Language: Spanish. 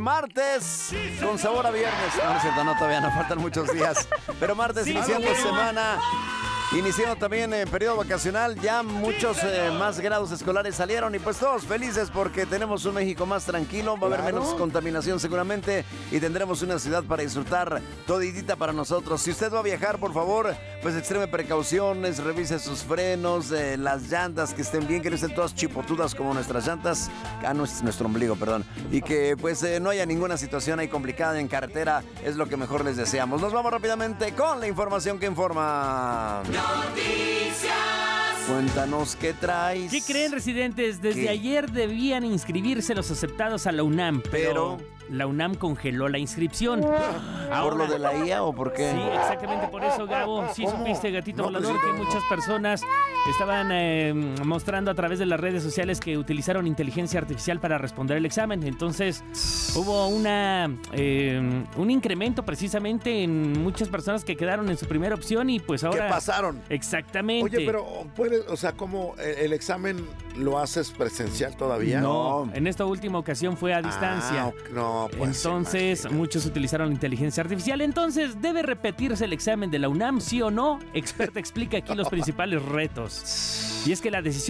martes con sabor a viernes. No es cierto, no, todavía no faltan muchos días. Pero martes iniciando semana. Iniciando también el periodo vacacional, ya muchos más grados escolares salieron y pues todos felices porque tenemos un México más tranquilo, va a haber menos contaminación seguramente y tendremos una ciudad para disfrutar toditita para nosotros. Si usted va a viajar, por favor, pues extreme precauciones, revise sus frenos, las llantas que estén bien, que no estén todas chipotudas como nuestras llantas, no es nuestro ombligo, perdón, y que pues no haya ninguna situación ahí complicada en carretera, es lo que mejor les deseamos. Nos vamos rápidamente con la información que informa. Noticias. Cuéntanos qué traes. ¿Qué creen, residentes? Desde ayer debían inscribirse los aceptados a la UNAM, pero la UNAM congeló la inscripción. ¿Por lo de la IA o por qué? Sí, exactamente por eso, Gabo. Sí supiste, gatito volador, que muchas personas estaban mostrando a través de las redes sociales que utilizaron inteligencia artificial para responder el examen. Entonces hubo un incremento precisamente en muchas personas que quedaron en su primera opción y pues ahora... ¿Qué pasaron? Exactamente. Oye, pero o sea, ¿cómo el examen lo haces presencial todavía? No, en esta última ocasión fue a distancia. No, pues entonces muchos utilizaron inteligencia artificial. Entonces, ¿debe repetirse el examen de la UNAM, sí o no? Experta explica aquí los principales retos. Y es que la decisión